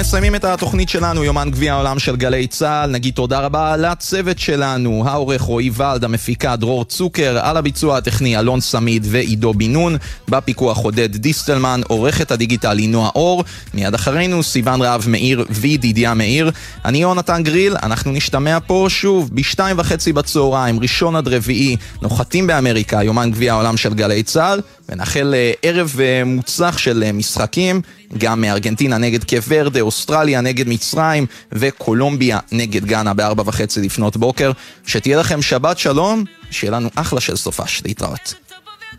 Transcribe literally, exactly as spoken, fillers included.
מסיימים את התוכנית שלנו, יומן גביע העולם של גלי צהל. נגיד תודה רבה לצוות שלנו, העורך רועי ולד, המפיקה דרור צוקר, על הביצוע הטכני אלון סמיד ועידו בינון, בפיקוח עודד דיסטלמן, עורכת הדיגיטלי נועה אור, מיד אחרינו סיוון רהב מאיר וידידיה מאיר. אני יונתן גריל, אנחנו נשתמע פה שוב בשתיים וחצי בצהריים, ראשון עד רביעי, נוחתים באמריקה, יומן גביע העולם של גלי צהל, ונאחל ערב מוצלח של משחקים, גם מארגנטינה נגד קייפ ורדה, אוסטרליה נגד מצרים, וקולומביה נגד גאנה בארבע וחצי לפנות בוקר. שתהיה לכם שבת שלום, שיהיה לנו אחלה של סופש. להתראות.